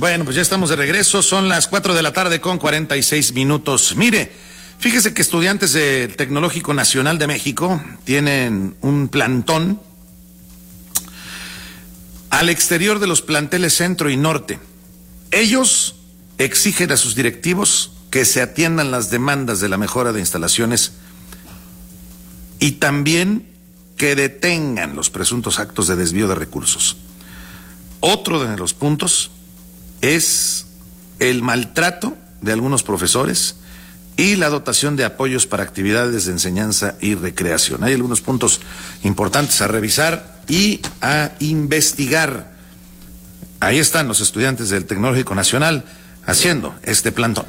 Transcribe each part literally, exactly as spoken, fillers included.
Bueno, pues ya estamos de regreso, son las cuatro de la tarde con cuarenta y seis minutos. Mire, fíjese que estudiantes del Tecnológico Nacional de México tienen un plantón al exterior de los planteles Centro y Norte. Ellos exigen a sus directivos que se atiendan las demandas de la mejora de instalaciones y también que detengan los presuntos actos de desvío de recursos. Otro de los puntos es el maltrato de algunos profesores y la dotación de apoyos para actividades de enseñanza y recreación. Hay algunos puntos importantes a revisar y a investigar. Ahí están los estudiantes del Tecnológico Nacional haciendo este plantón.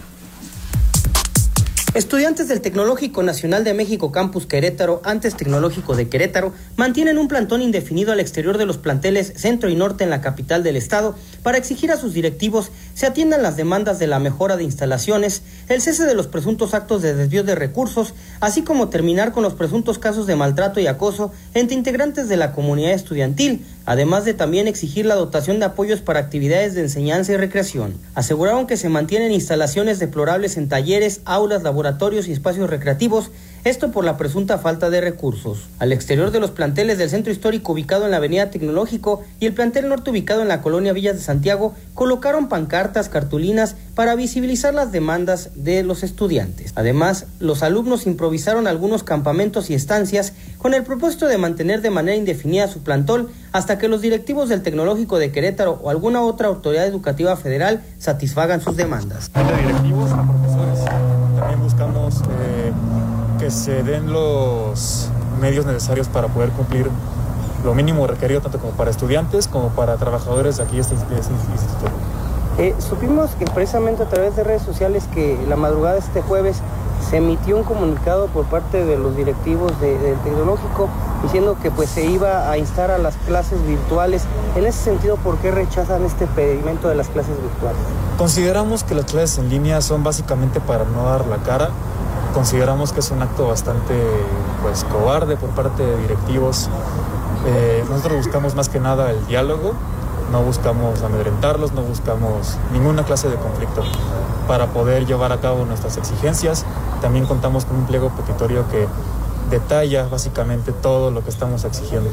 Estudiantes del Tecnológico Nacional de México Campus Querétaro, antes Tecnológico de Querétaro, mantienen un plantón indefinido al exterior de los planteles Centro y Norte en la capital del estado para exigir a sus directivos se atiendan las demandas de la mejora de instalaciones, el cese de los presuntos actos de desvío de recursos, así como terminar con los presuntos casos de maltrato y acoso entre integrantes de la comunidad estudiantil, además de también exigir la dotación de apoyos para actividades de enseñanza y recreación. Aseguraron que se mantienen instalaciones deplorables en talleres, aulas, laboratorios y espacios recreativos, esto por la presunta falta de recursos. Al exterior de los planteles del Centro Histórico ubicado en la Avenida Tecnológico y el plantel norte ubicado en la colonia Villas de Santiago, colocaron pancartas, cartulinas para visibilizar las demandas de los estudiantes. Además, los alumnos improvisaron algunos campamentos y estancias con el propósito de mantener de manera indefinida su plantón hasta que los directivos del Tecnológico de Querétaro o alguna otra autoridad educativa federal satisfagan sus demandas. De directivos a profesores. También buscamos eh, que se den los medios necesarios para poder cumplir lo mínimo requerido tanto como para estudiantes como para trabajadores de aquí de este, de este instituto. Eh, supimos que precisamente a través de redes sociales que la madrugada de este jueves se emitió un comunicado por parte de los directivos de, del Tecnológico diciendo que pues se iba a instar a las clases virtuales. En ese sentido, ¿por qué rechazan este pedimento de las clases virtuales? Consideramos que las clases en línea son básicamente para no dar la cara. Consideramos que es un acto bastante pues cobarde por parte de directivos. Eh, nosotros buscamos más que nada el diálogo, no buscamos amedrentarlos, no buscamos ninguna clase de conflicto para poder llevar a cabo nuestras exigencias. También contamos con un pliego petitorio que detalla básicamente todo lo que estamos exigiendo.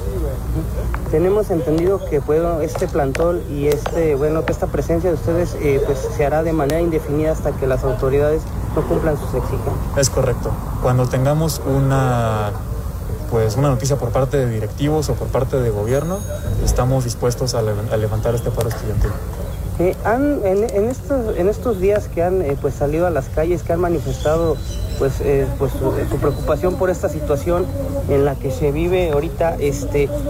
Tenemos entendido que bueno, este plantón y este bueno que esta presencia de ustedes eh, pues se hará de manera indefinida hasta que las autoridades no cumplan sus exigencias. Es correcto. Cuando tengamos una pues una noticia por parte de directivos o por parte de gobierno, estamos dispuestos a, le- a levantar este paro estudiantil. Eh, han, en, en, estos, en estos días que han eh, pues salido a las calles, que han manifestado pues, eh, pues su, su preocupación por esta situación en la que se vive ahorita, este